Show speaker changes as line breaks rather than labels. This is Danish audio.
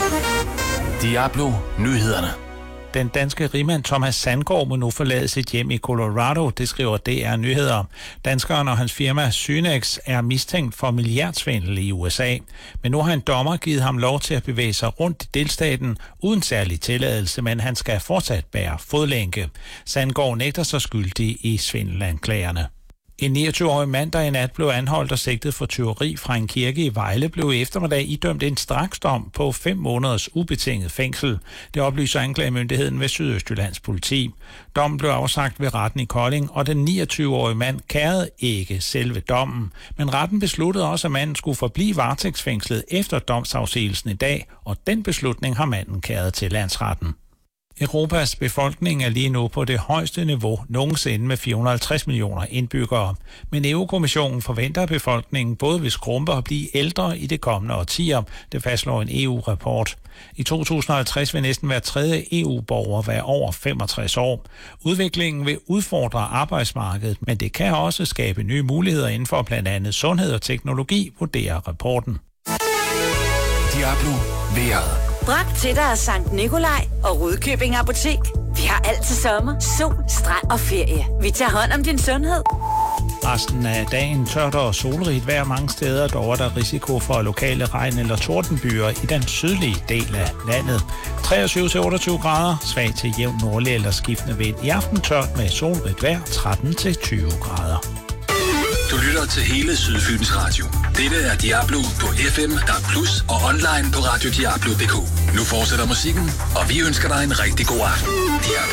Diablo Nyhederne.
Den danske rigmand Thomas Sandgaard må nu forlade sit hjem i Colorado, det skriver DR Nyheder. Danskeren og hans firma Synex er mistænkt for milliardsvindel i USA. Men nu har en dommer givet ham lov til at bevæge sig rundt i delstaten uden særlig tilladelse, men han skal fortsat bære fodlænke. Sandgaard nægter sig skyldig i svindelanklagerne. En 29-årig mand, der i nat blev anholdt og sigtet for tyveri fra en kirke i Vejle, blev i eftermiddag idømt en straksdom på 5 måneders ubetinget fængsel. Det oplyser anklagemyndigheden ved Sydøstjyllands politi. Dommen blev afsagt ved retten i Kolding, og den 29-årige mand kærede ikke selve dommen. Men retten besluttede også, at manden skulle forblive varetægtsfængslet efter domsafsigelsen i dag, og den beslutning har manden kæret til landsretten. Europas befolkning er lige nu på det højeste niveau nogensinde med 450 millioner indbyggere. Men EU-kommissionen forventer, at befolkningen både vil skrumpe og blive ældre i det kommende årtier, det fastslår en EU-rapport. I 2050 vil næsten hver tredje EU-borger være over 65 år. Udviklingen vil udfordre arbejdsmarkedet, men det kan også skabe nye muligheder inden for blandt andet sundhed og teknologi, vurderer rapporten.
Diablo vejret.
Bragt til dig af Sankt Nikolaj og Rudkøbing Apotek. Vi har alt til sommer, sol, strand og ferie. Vi tager hånd om din sundhed.
Resten af dagen tørt og solrigt vejr mange steder, dog er der risiko for lokale regn- eller tordenbyer i den sydlige del af landet. 23-28 grader, svag til jævn nordlig eller skiftende vind. I aften tørt med solrigt vejr, 13-20 grader.
Du lytter til hele Sydfyns Radio. Dette er Diablo på FM, DAB+, og online på radiodiablo.dk. Nu fortsætter musikken, og vi ønsker dig en rigtig god aften. Diablo.